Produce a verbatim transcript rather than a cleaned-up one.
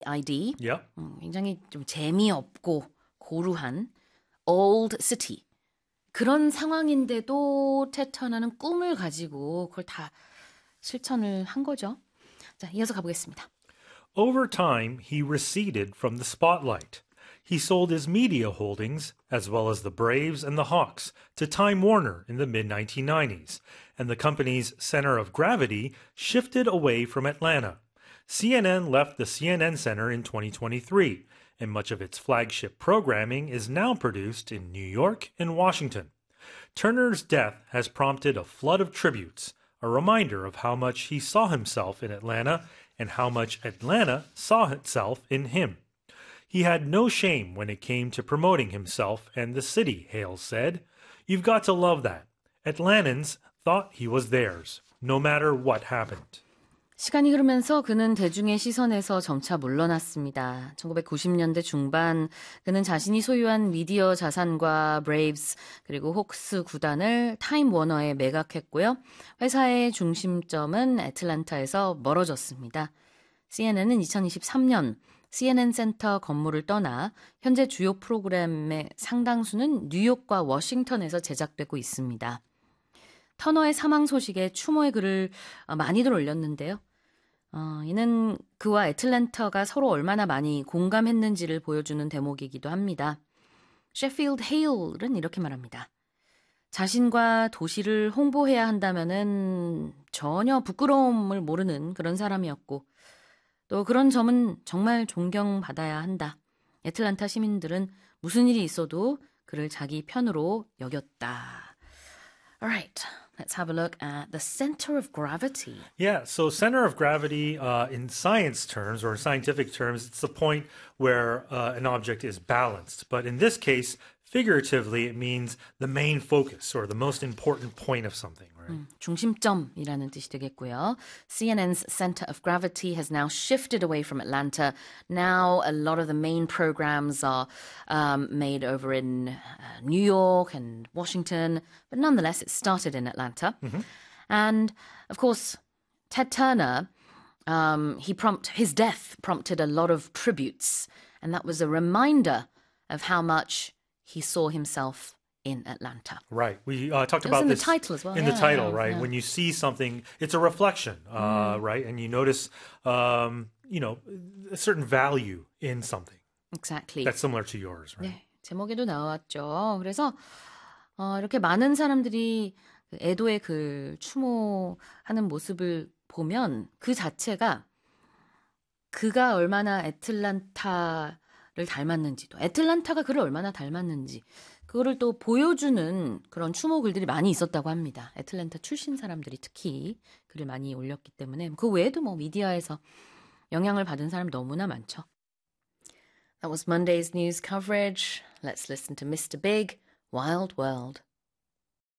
아이디. Yep. 음, 굉장히 좀 재미없고 고루한 old city. 그런 상황인데도 텟 터너는 꿈을 가지고 그걸 다 실천을 한 거죠. 자, 이어서 가보겠습니다. Over time, he receded from the spotlight. He sold his media holdings, as well as the Braves and the Hawks, to Time Warner in the mid nineteen nineties, and the company's center of gravity shifted away from Atlanta. C N N left the C N N Center in twenty twenty-three, and much of its flagship programming is now produced in New York and Washington. Turner's death has prompted a flood of tributes, a reminder of how much he saw himself in Atlanta and how much Atlanta saw itself in him. He had no shame when it came to promoting himself and the city, Hales said. You've got to love that. Atlantans thought he was theirs, no matter what happened. 시간이 흐르면서 그는 대중의 시선에서 점차 물러났습니다. 천구백구십 년대 중반 그는 자신이 소유한 미디어 자산과 브레이브스 그리고 혹스 구단을 타임 워너에 매각했고요. 회사의 중심점은 애틀랜타에서 멀어졌습니다. 씨엔엔은 이천이십삼 년 씨엔엔 센터 건물을 떠나 현재 주요 프로그램의 상당수는 뉴욕과 워싱턴에서 제작되고 있습니다. 터너의 사망 소식에 추모의 글을 많이들 올렸는데요. 어, 이는 그와 애틀랜타가 서로 얼마나 많이 공감했는지를 보여주는 대목이기도 합니다. 셰필드 헤일은 이렇게 말합니다. 자신과 도시를 홍보해야 한다면은 전혀 부끄러움을 모르는 그런 사람이었고 또 그런 점은 정말 존경받아야 한다. 애틀랜타 시민들은 무슨 일이 있어도 그를 자기 편으로 여겼다. Alright, let's have a look at the center of gravity. Yeah, so center of gravity uh, in science terms or scientific terms, it's the point where uh, an object is balanced. But in this case, figuratively, it means the main focus or the most important point of something. Right? 음, 중심점이라는 뜻이 되겠고요. 씨엔엔's center of gravity has now shifted away from Atlanta. Now a lot of the main programs are um, made over in uh, New York and Washington, but nonetheless it started in Atlanta. Mm-hmm. And of course, Ted Turner, um, he prompt his death prompted a lot of tributes, and that was a reminder of how much he saw himself in Atlanta. Right. We uh, talked it was about in this the title as well. in yeah, the title, yeah, right? yeah. When you see something, it's a reflection, uh, mm. right? And you notice, um, you know, a certain value in something. Exactly. That's similar to yours, right? 네, 제목에도 나왔죠. 그래서 어, 이렇게 많은 사람들이 애도의 글 추모하는 모습을 보면 그 자체가 그가 얼마나 애틀란타를 닮았는지도, 애틀란타가 그를 얼마나 닮았는지 그거를 또 보여주는 그런 추모 글들이 많이 있었다고 합니다. 애틀랜타 출신 사람들이 특히 글을 많이 올렸기 때문에 그 외에도 뭐 미디어에서 영향을 받은 사람 너무나 많죠. That was Monday's news coverage. Let's listen to Mister Big, Wild World.